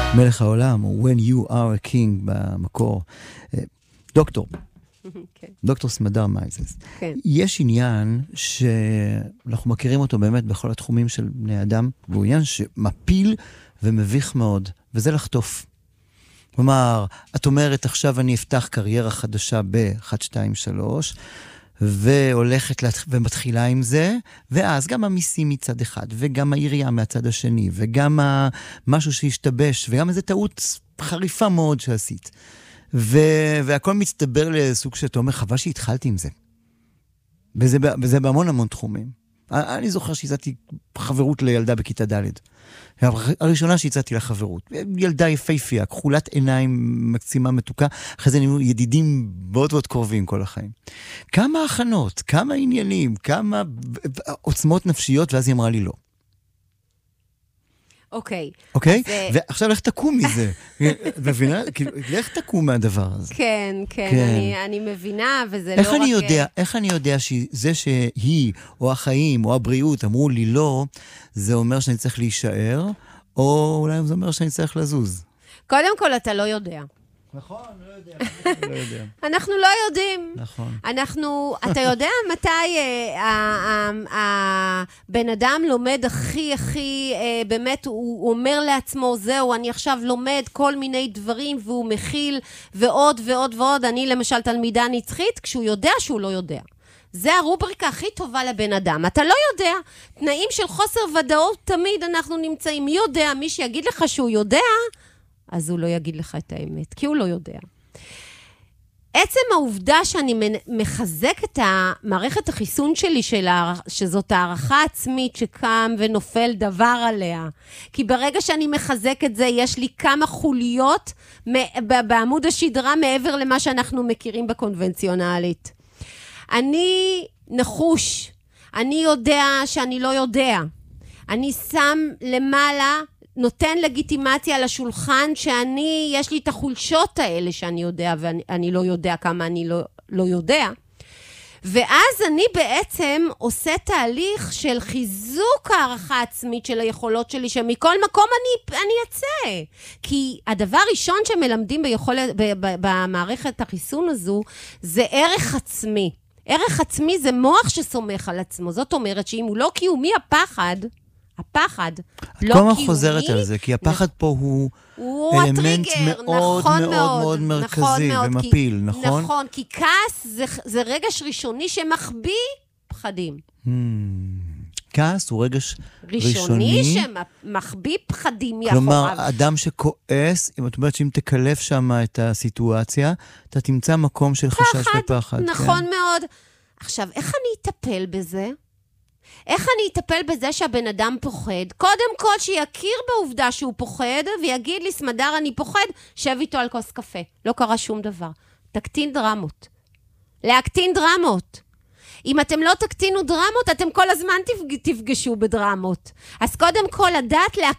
מלך העולם, או When You Are a King במקור. דוקטור, דוקטור סמדר מייזס. יש עניין שאנחנו מכירים אותו באמת בכל התחומים של בני אדם, והוא עניין שמפיל ומביך מאוד, וזה לחטוף. כלומר, את אומרת, עכשיו אני אפתח קריירה חדשה ב-1, 2, 3, והולכת ומתחילה עם זה, ואז גם המיסים מצד אחד, וגם העירייה מהצד השני, וגם משהו שהשתבש, וגם איזו טעות חריפה מאוד שעשית. והכל מצטבר לסוג שאתה אומר, חבל שהתחלתי עם זה. וזה בהמון המון תחומים. אני זוכר שהצעתי חברות לילדה בכיתה ד'. הראשונה שהצעתי לה חברות. ילדה יפהפייה, כחולת עיניים, מקסימה מתוקה. אחרי זה נהיינו ידידים מאוד מאוד קרובים כל החיים. כמה הכנות, כמה עניינים, כמה עוצמות נפשיות, ואז היא אמרה לי לא. אוקיי. אוקיי? ועכשיו לך תקום מזה. מבינה? לך תקום מהדבר הזה. כן, אני מבינה, וזה לא רק... איך אני יודע שזה שהיא, או החיים, או הבריאות, אמרו לי לא, זה אומר שאני צריך להישאר, או אולי זה אומר שאני צריך לזוז? קודם כל, אתה לא יודע. נכון, לא יודע. אנחנו לא יודעים. נכון. אתה יודע מתי הבן אדם לומד הכי, באמת הוא אומר לעצמו, זהו, אני עכשיו לומד כל מיני דברים, והוא מכיל ועוד ועוד ועוד. אני למשל תלמידה נצחית, כשהוא יודע שהוא לא יודע. זה הרובריקה הכי טובה לבן אדם. אתה לא יודע. תנאים של חוסר ודאות, תמיד אנחנו נמצאים. מי יודע? מי שיגיד לך שהוא יודע, אז הוא לא יגיד לך את האמת, כי הוא לא יודע. עצם העובדה שאני מחזק את המערכת החיסון שלי, שזאת הערכה עצמית שקם ונופל דבר עליה, כי ברגע שאני מחזק את זה, יש לי כמה חוליות בעמוד השדרה מעבר למה שאנחנו מכירים בקונבנציונלית. אני נחוש, אני יודע שאני לא יודע. אני שם למעלה, נותן לגיטימציה לשולחן יש לי את החולשות האלה שאני יודע, ואני לא יודע כמה אני לא יודע. ואז אני בעצם עושה תהליך של חיזוק הערכה עצמית של היכולות שלי, שמכל מקום אני אצא. כי הדבר הראשון שמלמדים במערכת החיסון הזו, זה ערך עצמי. ערך עצמי זה מוח שסומך על עצמו. זאת אומרת שאם הוא לא קיומי, הפחד לא קיומי. כל מה חוזרת על זה, כי הפחד פה הוא אלמנט מאוד מאוד מאוד מרכזי ומפיל, נכון? נכון, כי כעס זה רגש ראשוני שמחביא פחדים. כעס הוא רגש ראשוני שמחביא פחדים יחוריו. כלומר, אדם שכועס, אם את אומרת שאם תקלף שם את הסיטואציה, אתה תמצא מקום של חשש ופחד. נכון מאוד. עכשיו, איך אני אטפל בזה? איך אני אטפל בזה שהבן אדם פוחד? קודם כל שיכיר בעובדה שהוא פוחד, ויגיד לי, סמדר, אני פוחד, שב איתו על כוס קפה. לא קרה שום דבר. תקטין דרמות. להקטין דרמות. אם אתם לא תקטינו דרמות, אתם כל הזמן תפגשו בדרמות. אז קודם כל לדעת